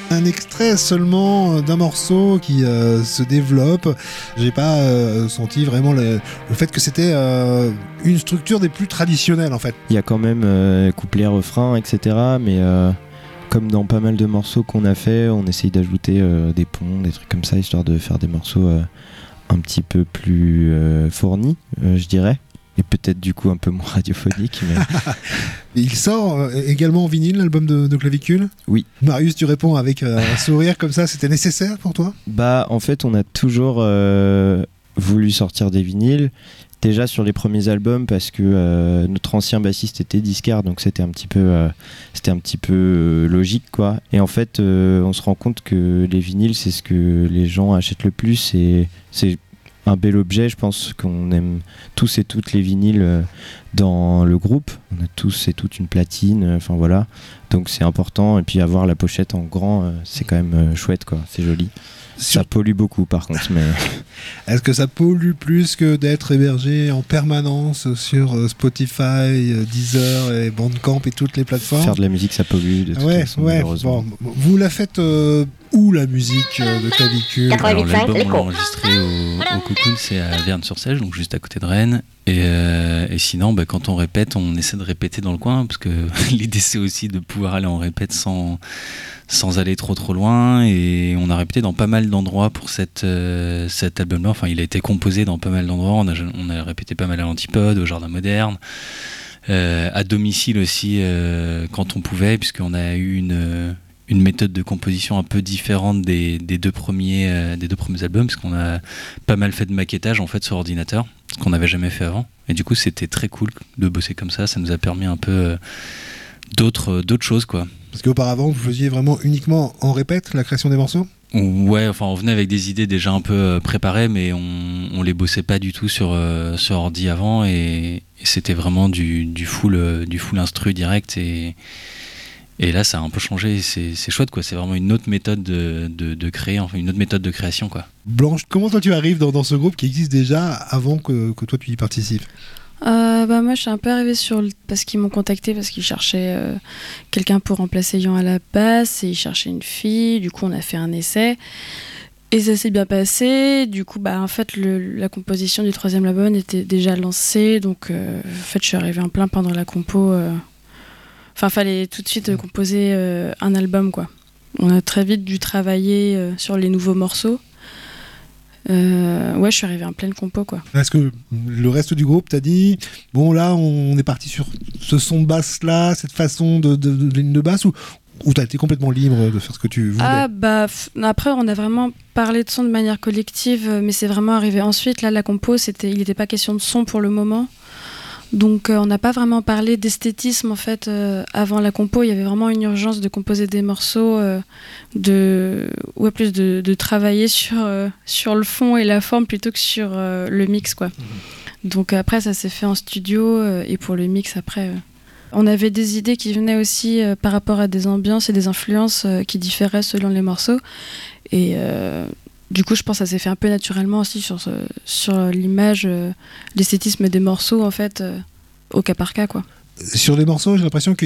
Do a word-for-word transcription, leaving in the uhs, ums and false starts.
Un extrait seulement d'un morceau qui euh, se développe. J'ai pas euh, senti vraiment le, le fait que c'était euh, une structure des plus traditionnelles en fait. Il y a quand même euh, couplet, refrain, et cetera. Mais euh, comme dans pas mal de morceaux qu'on a fait, on essaye d'ajouter euh, des ponts, des trucs comme ça, histoire de faire des morceaux euh, un petit peu plus euh, fournis, euh, je dirais. Et peut-être du coup un peu moins radiophonique. Mais... Il sort euh, également en vinyle, l'album de, de Clavicule. Oui. Marius, tu réponds avec euh, un sourire comme ça, c'était nécessaire pour toi ? Bah en fait on a toujours euh, voulu sortir des vinyles. Déjà sur les premiers albums parce que euh, notre ancien bassiste était disquaire, donc c'était un petit peu, euh, c'était un petit peu euh, logique quoi. Et en fait euh, on se rend compte que les vinyles c'est ce que les gens achètent le plus et c'est un bel objet, je pense qu'on aime tous et toutes les vinyles euh, dans le groupe. On a tous et toutes une platine, euh, enfin voilà. Donc c'est important. Et puis avoir la pochette en grand, euh, c'est quand même euh, chouette quoi. C'est joli. Ça pollue beaucoup par contre. Mais... Est-ce que ça pollue plus que d'être hébergé en permanence sur Spotify, Deezer et Bandcamp et toutes les plateformes ? Faire de la musique, ça pollue de toute ouais, façon, ouais. malheureusement. Bon, vous la faites euh, où la musique euh, de Clavicule ? Alors l'album on l'a enregistré au, au Cocoon, c'est à Verne-sur-Sèche, donc juste à côté de Rennes. Et, euh, et sinon, bah, quand on répète, on essaie de répéter dans le coin, parce que l'idée c'est aussi de pouvoir aller en répète sans, sans aller trop trop loin. Et on a répété dans pas mal d'endroits pour cette, euh, cet album-là. Enfin, il a été composé dans pas mal d'endroits. On a, on a répété pas mal à l'Antipode, au Jardin Moderne, euh, à domicile aussi euh, quand on pouvait, puisqu'on a eu une... une méthode de composition un peu différente des, des, deux premiers, euh, des deux premiers albums, parce qu'on a pas mal fait de maquettage en fait sur ordinateur, ce qu'on n'avait jamais fait avant. Et du coup, c'était très cool de bosser comme ça. Ça nous a permis un peu euh, d'autres, d'autres choses, quoi. Parce qu'auparavant, vous faisiez vraiment uniquement en répète la création des morceaux ? Ouais, enfin, on venait avec des idées déjà un peu euh, préparées, mais on, on les bossait pas du tout sur, euh, sur ordi avant, et, et c'était vraiment du, du full, euh, du full instru direct. Et Et là, ça a un peu changé, c'est, c'est chouette, quoi. C'est vraiment une autre méthode de, de, de créer, enfin une autre méthode de création, quoi. Blanche, comment toi tu arrives dans, dans ce groupe qui existe déjà avant que, que toi tu y participes ? euh, bah moi je suis un peu arrivée sur le... parce qu'ils m'ont contacté parce qu'ils cherchaient euh, quelqu'un pour remplacer Yan à la basse et ils cherchaient une fille. Du coup on a fait un essai et ça s'est bien passé. Du coup bah en fait le, la composition du troisième album était déjà lancée, donc euh, en fait je suis arrivée en plein pendant la compo. Euh... Enfin fallait tout de suite euh, composer euh, un album quoi. On a très vite dû travailler euh, sur les nouveaux morceaux. Euh, ouais, je suis arrivée en pleine compo quoi. Est-ce que le reste du groupe t'a dit bon là on est parti sur ce son de basse là, cette façon de, de, de ligne de basse, ou, ou t'as été complètement libre de faire ce que tu voulais ? Ah bah f- après on a vraiment parlé de son de manière collective, mais c'est vraiment arrivé ensuite. Là la compo c'était, il n'était pas question de son pour le moment. Donc euh, on n'a pas vraiment parlé d'esthétisme en fait euh, avant la compo. Il y avait vraiment une urgence de composer des morceaux, euh, de ouais plus de, de travailler sur euh, sur le fond et la forme plutôt que sur euh, le mix quoi. Mmh. Donc après ça s'est fait en studio euh, et pour le mix après euh, on avait des idées qui venaient aussi euh, par rapport à des ambiances et des influences euh, qui différaient selon les morceaux et euh, du coup, je pense que ça s'est fait un peu naturellement aussi sur, ce, sur l'image, euh, l'esthétisme des morceaux, en fait, euh, au cas par cas, quoi. Sur les morceaux, j'ai l'impression que